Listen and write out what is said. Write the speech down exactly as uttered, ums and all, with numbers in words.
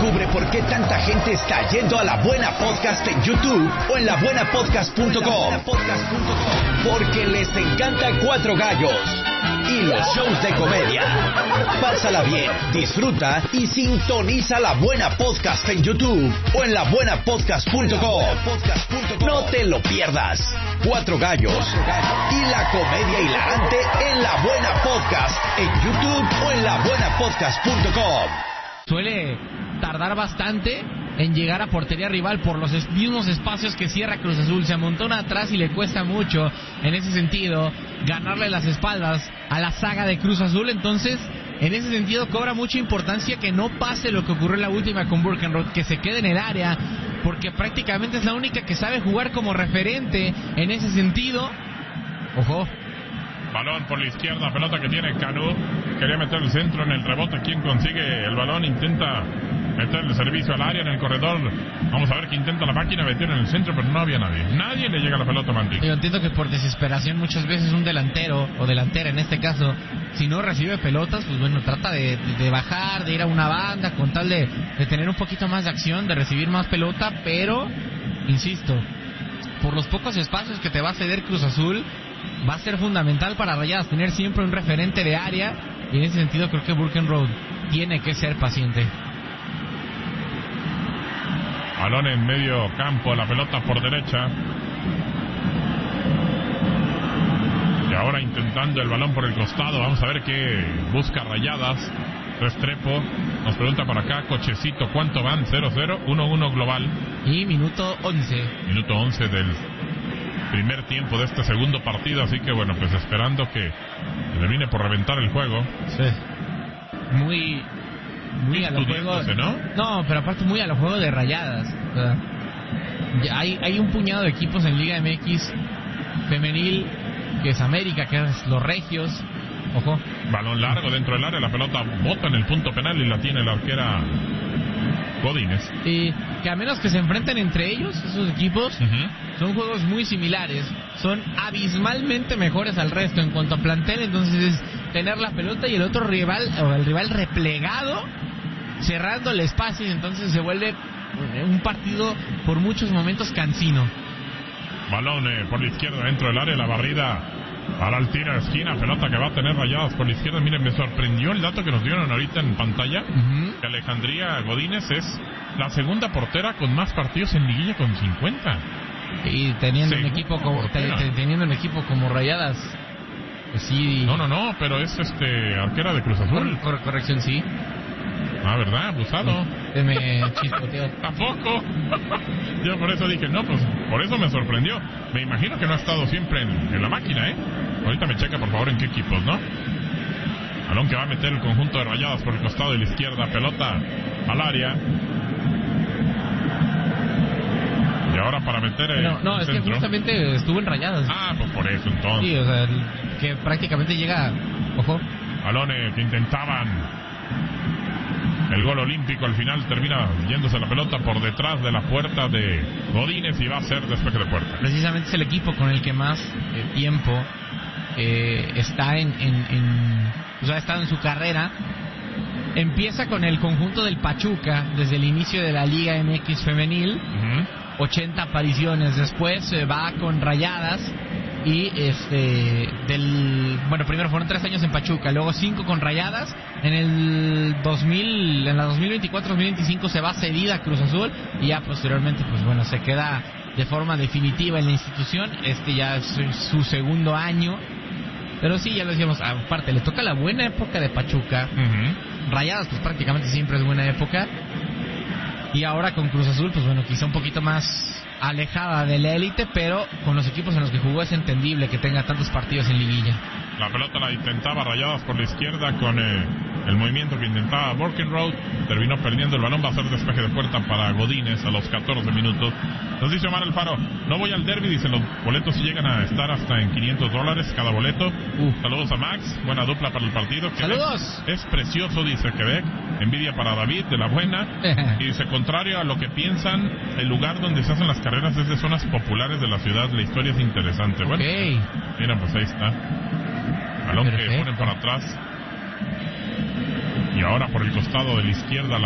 Descubre por qué tanta gente está yendo a La Buena Podcast en YouTube o en la buena podcast punto com. Porque les encanta Cuatro Gallos y los shows de comedia. Pásala bien, disfruta y sintoniza La Buena Podcast en YouTube o en la buena podcast punto com. No te lo pierdas. Cuatro Gallos y la comedia hilarante en La Buena Podcast en YouTube o en la buena podcast punto com. Suele tardar bastante en llegar a portería rival por los mismos espacios que cierra Cruz Azul. Se amontona atrás y le cuesta mucho, en ese sentido, ganarle las espaldas a la saga de Cruz Azul. Entonces, en ese sentido, cobra mucha importancia que no pase lo que ocurrió en la última con Burkenroth, que se quede en el área, porque prácticamente es la única que sabe jugar como referente en ese sentido. Ojo. Balón por la izquierda, pelota que tiene Canu. Quería meter el centro en el rebote. ¿Quién consigue el balón? Intenta meter el servicio al área en el corredor. Vamos a ver que intenta la máquina meter en el centro, pero no había nadie. Nadie le llega la pelota a Mantic. Yo entiendo que por desesperación muchas veces un delantero, o delantera en este caso, si no recibe pelotas, pues bueno, trata de, de, de bajar, de ir a una banda, con tal de, de tener un poquito más de acción, de recibir más pelota, pero, insisto, por los pocos espacios que te va a ceder Cruz Azul, va a ser fundamental para Rayadas tener siempre un referente de área, y en ese sentido creo que Burkenroth tiene que ser paciente. Balón en medio campo, la pelota por derecha. Y ahora intentando el balón por el costado. Vamos a ver qué busca Rayadas. Restrepo nos pregunta por acá, Cochecito, ¿cuánto van? cero cero, uno uno global. Y minuto once. Minuto once del primer tiempo de este segundo partido, así que bueno, pues esperando que termine por reventar el juego. Sí. Muy muy a los juegos, ¿no? No, pero aparte muy a los juegos de Rayadas. O sea, hay hay un puñado de equipos en Liga M X femenil, que es América, que es los Regios. Ojo. Balón largo dentro del área, la pelota bota en el punto penal y la tiene la arquera Godínez. Y que a menos que se enfrenten entre ellos, esos equipos, uh-huh. son juegos muy similares, son abismalmente mejores al resto en cuanto a plantel. Entonces es tener la pelota y el otro rival, o el rival replegado, cerrando el espacio, y entonces se vuelve un partido por muchos momentos cansino. Balón eh, por la izquierda dentro del área, la barrida para el tiro de esquina, pelota que va a tener Rayadas por la izquierda. Miren, me sorprendió el dato que nos dieron ahorita en pantalla, uh-huh. que Alejandría Godínez es la segunda portera con más partidos en liguilla, con cincuenta. Y teniendo un equipo como te, teniendo un equipo como Rayadas, pues sí. No, no, no, pero es este arquera de Cruz Azul. Por, por corrección, sí. Ah, ¿verdad? Abusado. Se me chispoteó. Tampoco. Yo por eso dije, no, pues por eso me sorprendió. Me imagino que no ha estado siempre en, en la máquina, ¿eh? Ahorita me checa, por favor, en qué equipos, ¿no? Balón que va a meter el conjunto de Rayadas por el costado de la izquierda. Pelota al área. Y ahora para meter el No, no, es centro. que justamente estuvo en Rayadas. Ah, pues por eso entonces. Sí, o sea, que prácticamente llega... Ojo. Balones que intentaban el gol olímpico, al final termina yéndose la pelota por detrás de la puerta de Godínez y va a ser despeje de puerta. Precisamente es el equipo con el que más eh, tiempo eh, está en, en, en o sea, está en su carrera. Empieza con el conjunto del Pachuca desde el inicio de la Liga M X femenil, uh-huh. ochenta apariciones. Después eh, va con Rayadas y este del bueno primero fueron tres años en Pachuca, luego cinco con Rayadas. En el dos mil, en la dos mil veinticuatro dos mil veinticinco se va cedida a Cruz Azul y ya posteriormente pues bueno se queda de forma definitiva en la institución. Este ya es su segundo año, pero sí, ya lo decíamos, aparte le toca la buena época de Pachuca. uh-huh. Rayadas pues prácticamente siempre es buena época, y ahora con Cruz Azul pues bueno quizá un poquito más alejada de la élite, pero con los equipos en los que jugó es entendible que tenga tantos partidos en liguilla. La pelota la intentaba Rayadas por la izquierda con eh, el movimiento que intentaba Burkenroth. Terminó perdiendo el balón. Va a ser despeje de puerta para Godínez a los catorce minutos. Nos dice Omar Alfaro, no voy al derbi. Dice, los boletos llegan a estar hasta en quinientos dólares cada boleto. Uh. Saludos a Max. Buena dupla para el partido. Quebec Saludos. Es precioso, dice Quebec. Envidia para David, de la buena. Y dice, contrario a lo que piensan, el lugar donde se hacen las carreras es de zonas populares de la ciudad. La historia es interesante. Bueno, okay. Mira, pues ahí está. Balón que ponen para atrás. Y ahora por el costado de la izquierda.